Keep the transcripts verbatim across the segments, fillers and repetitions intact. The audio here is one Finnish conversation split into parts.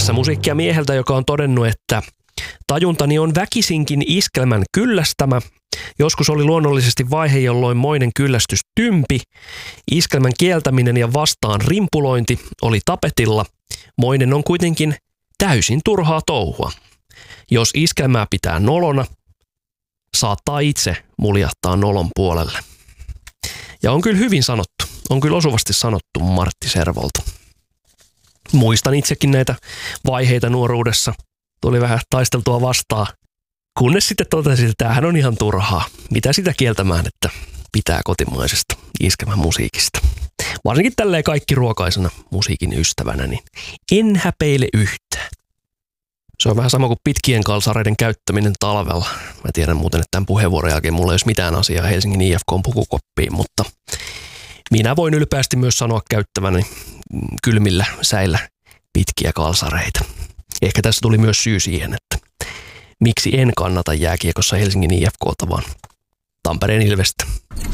Tässä musiikkia mieheltä, joka on todennut, että tajuntani on väkisinkin iskelmän kyllästämä. Joskus oli luonnollisesti vaihe, jolloin moinen kyllästys tympi. Iskelmän kieltäminen ja vastaan rimpulointi oli tapetilla. Moinen on kuitenkin täysin turhaa touhua. Jos iskelmää pitää nolona, saattaa itse muljahtaa nolon puolelle. Ja on kyllä hyvin sanottu. On kyllä osuvasti sanottu Martti Servolta. Muistan itsekin näitä vaiheita nuoruudessa. Tuli vähän taisteltua vastaan. Kunnes sitten totesin, että tämähän on ihan turhaa. Mitä sitä kieltämään, että pitää kotimaisesta iskelmän musiikista. Varsinkin tälleen kaikki ruokaisena musiikin ystävänä, niin en häpeile yhtään. Se on vähän sama kuin pitkien kalsareiden käyttäminen talvella. Mä tiedän muuten, että tämän puheenvuoron jälkeen mulla ei olisi mitään asiaa Helsingin I F K:n pukukoppiin, mutta minä voin ylpeästi myös sanoa käyttäväni kylmillä säillä pitkiä kalsareita. Ehkä tässä tuli myös syy siihen, että miksi en kannata jääkiekossa Helsingin I F K:ta, vaan Tampereen Ilvestä.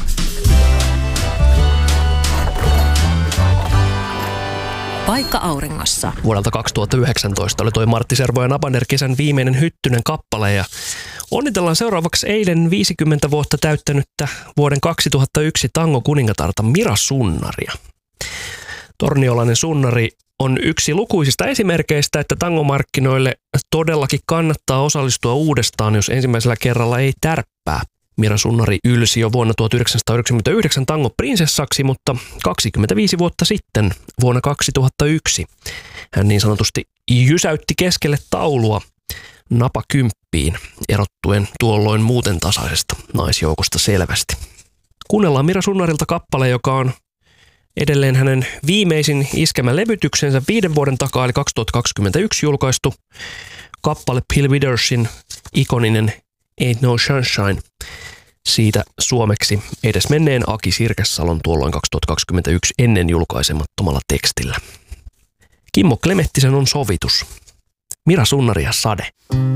Paikka auringossa. Vuodelta kaksituhattayhdeksäntoista oli toi Martti Servo ja Nabander kesän viimeinen hyttynen kappale ja onnitellaan seuraavaksi eilen viisikymmentä vuotta täyttänyttä vuoden kaksituhattayksi tango-kuningatarta Mira Sunnaria. Torniolainen Sunnari on yksi lukuisista esimerkkeistä, että tangomarkkinoille todellakin kannattaa osallistua uudestaan, jos ensimmäisellä kerralla ei tärppää. Mira Sunnari ylsi jo vuonna tuhatyhdeksänsataayhdeksänkymmentäyhdeksän tangoprinsessaksi, mutta kaksikymmentäviisi vuotta sitten, vuonna kaksituhattayksi, hän niin sanotusti jysäytti keskelle taulua napakymppiin, erottuen tuolloin muuten tasaisesta naisjoukosta selvästi. Kuunnellaan Mira Sunnarilta kappale, joka on edelleen hänen viimeisin iskemän levytyksensä viiden vuoden takaa, eli kaksituhattakaksikymmentäyksi julkaistu kappale Bill Withersin ikoninen Ain't No Sunshine. Siitä suomeksi edesmenneen Aki Sirkessalon tuolloin kaksituhattakaksikymmentäyksi ennen julkaisemattomalla tekstillä. Kimmo Klemettisen on sovitus. Mira Sunnari ja Sade.